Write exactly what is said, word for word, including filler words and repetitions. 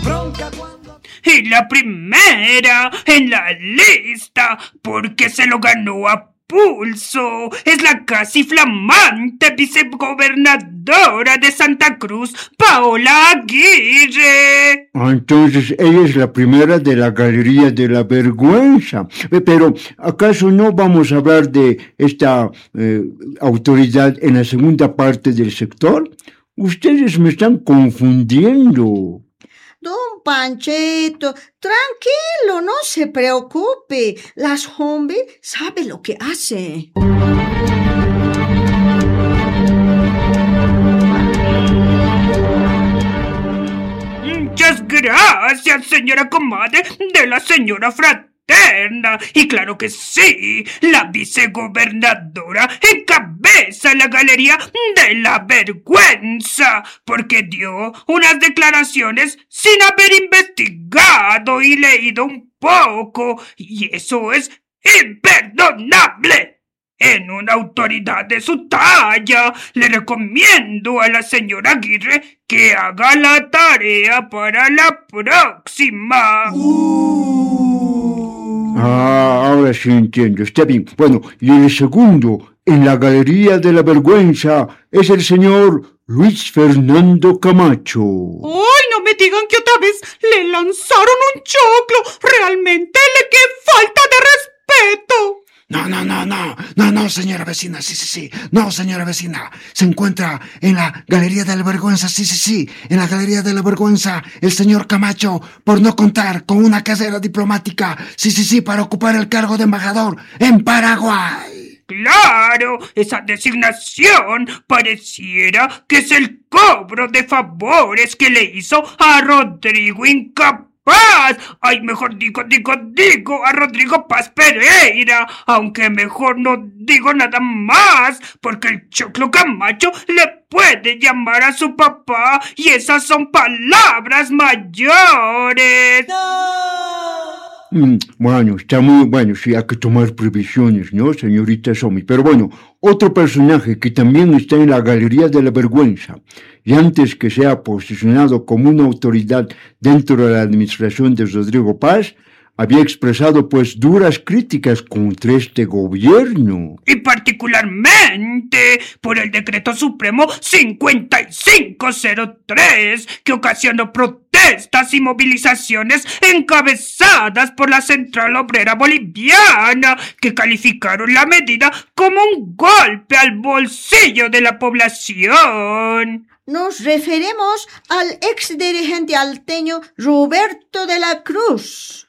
bronca cuando... Y la primera en la lista, porque se lo ganó a pulso, es la casi flamante vicegobernadora de Santa Cruz, Paola Aguirre. Ah, entonces ella es la primera de la Galería de la Vergüenza. Pero, ¿acaso no vamos a hablar de esta eh, autoridad en la segunda parte del sector? Ustedes me están confundiendo. Don Panchito, tranquilo, no se preocupe. La zombie sabe lo que hace. Muchas gracias, señora comadre de la señora fraterna. Y claro que sí, la vicegobernadora encabeza la Galería de la Vergüenza, porque dio unas declaraciones sin haber investigado y leído un poco, y eso es imperdonable. En una autoridad de su talla, le recomiendo a la señora Aguirre que haga la tarea para la próxima. Ah, ahora sí entiendo, está bien. Bueno, y el segundo en la Galería de la Vergüenza es el señor Luis Fernando Camacho. ¡Ay, no me digan que otra vez le lanzaron un choclo! ¡Realmente le qué falta de respeto! No, no, no, no, no, no, señora vecina, sí, sí, sí, no, señora vecina, se encuentra en la Galería de la Vergüenza, sí, sí, sí, en la Galería de la Vergüenza, el señor Camacho, por no contar con una carrera diplomática, sí, sí, sí, para ocupar el cargo de embajador en Paraguay. ¡Claro! Esa designación pareciera que es el cobro de favores que le hizo a Rodrigo Incapaz. Ay, mejor digo, digo, digo a Rodrigo Paz Pereira, aunque mejor no digo nada más, porque el Choclo Camacho le puede llamar a su papá y esas son palabras mayores. Mm, bueno, está muy bueno, sí, hay que tomar previsiones, ¿no, señorita Somi? Pero bueno, otro personaje que también está en la Galería de la Vergüenza, y antes que sea posicionado como una autoridad dentro de la administración de Rodrigo Paz, había expresado pues duras críticas contra este gobierno. Y particularmente por el Decreto Supremo cincuenta y cinco cero tres, que ocasionó protestas y movilizaciones encabezadas por la Central Obrera Boliviana, que calificaron la medida como un golpe al bolsillo de la población. Nos referimos al ex dirigente alteño Roberto de la Cruz.